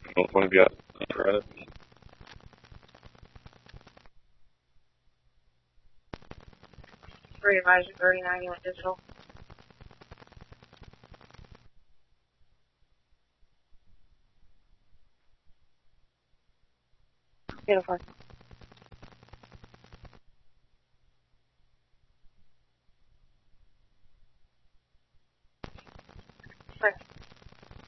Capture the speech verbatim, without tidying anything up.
Which one have you got? Right. Three advisor thirty-nine, you went digital. Beautiful.